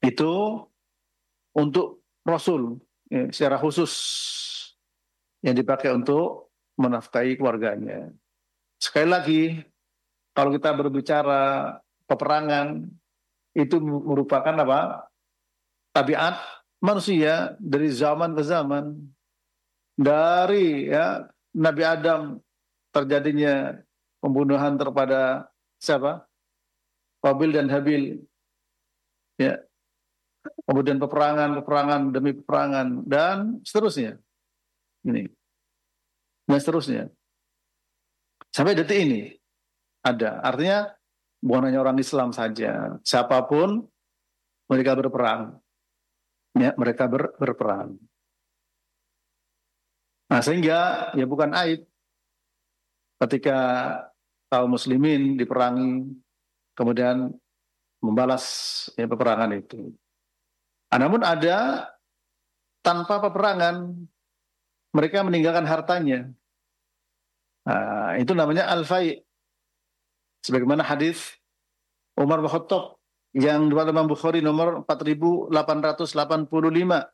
itu untuk Rasul, ya, secara khusus yang dipakai untuk menafkahi keluarganya. Sekali lagi, kalau kita berbicara peperangan, itu merupakan apa? Tabiat manusia dari zaman ke zaman. Dari ya Nabi Adam terjadinya pembunuhan terhadap siapa? Qabil dan Habil. Ya, kemudian peperangan demi peperangan dan seterusnya. Ini dan seterusnya. Sampai detik ini ada. Artinya bukan hanya orang Islam saja, siapapun mereka berperang. Ya, mereka berperang. Nah, sehingga ya bukan aib ketika kaum muslimin diperangi kemudian membalas ya, peperangan itu. Namun ada tanpa peperangan mereka meninggalkan hartanya. Nah, itu namanya al-fai. Sebagaimana hadis Umar bin Khattab yang riwayat Imam Bukhari nomor 4885.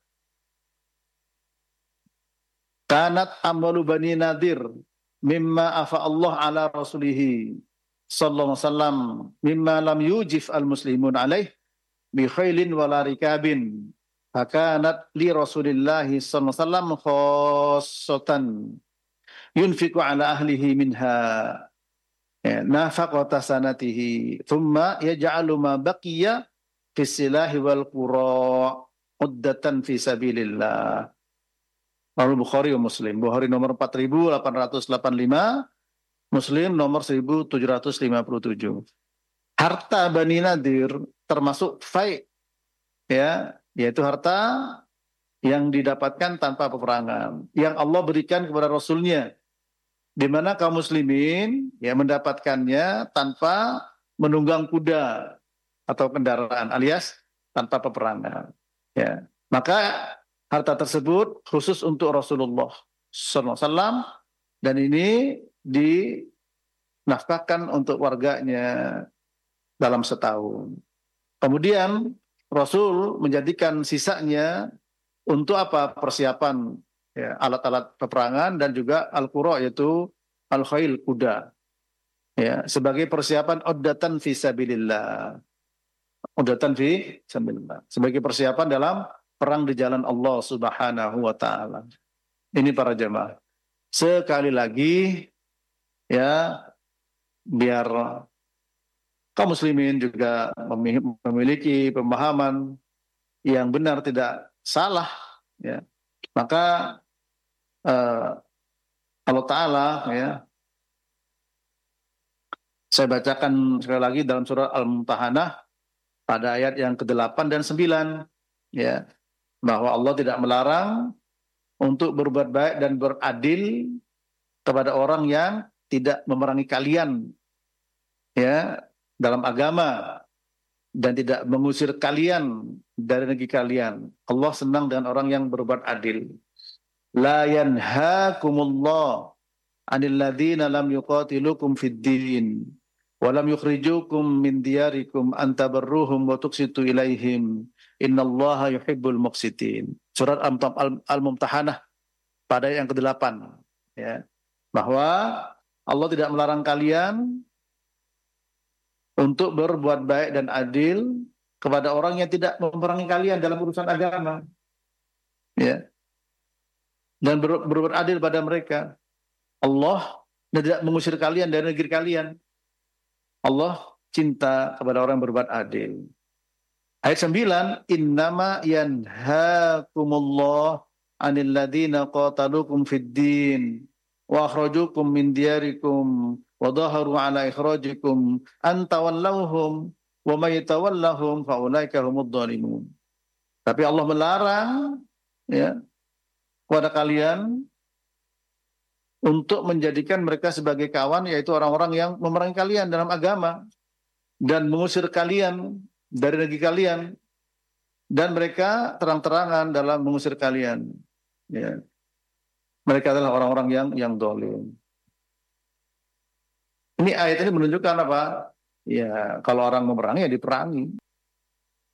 Kanat amwalu bani Nadir mimma afa Allah ala rasulihi sallallahu alaihi wasallam mimma lam yujif al-muslimun alaih bi khailin wala rikabin. Fakanat li Rasulillah sallallahu alaihi wasallam khassatan yunfiqu ala ahlihi minha nafaqata sanatihi thumma yaj'alu ma baqiya fi silahi wal qura uddatan fi sabilillah. Al-Bukhari wa Muslim. Bukhari nomor 4885, Muslim nomor 1757. Harta Bani Nadir termasuk fai, ya, yaitu harta yang didapatkan tanpa peperangan, yang Allah berikan kepada Rasulnya, di mana kaum muslimin ya mendapatkannya tanpa menunggang kuda atau kendaraan, alias tanpa peperangan. Ya, maka harta tersebut khusus untuk Rasulullah SAW dan ini dinafkahkan untuk warganya dalam setahun. Kemudian Rasul menjadikan sisanya untuk apa? Persiapan ya, alat-alat peperangan dan juga al-qura yaitu al-khail kuda. Ya, sebagai persiapan uddatan fi sabilillah. Uddatan fi sabilillah. Sebagai persiapan dalam perang di jalan Allah Subhanahu wa taala. Ini para jemaah. Sekali lagi ya biar kaum muslimin juga memiliki pemahaman yang benar tidak salah ya. Maka Allah taala ya, saya bacakan sekali lagi dalam surah Al-Mumtahanah pada ayat yang ke-8 dan 9 ya, bahwa Allah tidak melarang untuk berbuat baik dan beradil kepada orang yang tidak memerangi kalian ya dalam agama dan tidak mengusir kalian dari negeri kalian. Allah senang dengan orang yang berbuat adil. La yanhaakumullah 'anil ladzina lam yuqatilukum fid din wa lam yukhrijukum min diyarikum an tabarruhum wa tuqsitu ilaihim. Innallaha yuhibbul muqsitin. Surat Al-Mumtahanah pada yang ke-8 ya. Bahwa Allah tidak melarang kalian untuk berbuat baik dan adil kepada orang yang tidak memerangi kalian dalam urusan agama. Ya. Dan berbuat adil pada mereka. Allah tidak mengusir kalian dari negeri kalian. Allah cinta kepada orang yang berbuat adil. Ayat 9, innama yanhaakumullah 'anil ladzina qataluukum fid din wa akhrajukum min diyarikum wa dhaharu 'ala ikhrajikum an tawallawhum wa may yatawallahum fa ulaika humudz dhalimun. Tapi Allah melarang ya kepada kalian untuk menjadikan mereka sebagai kawan, yaitu orang-orang yang memerangi kalian dalam agama dan mengusir kalian dari negeri kalian, dan mereka terang-terangan dalam mengusir kalian. Ya. Mereka adalah orang-orang yang zalim. Ini ayat ini menunjukkan apa? Ya, kalau orang memerangi ya diperangi.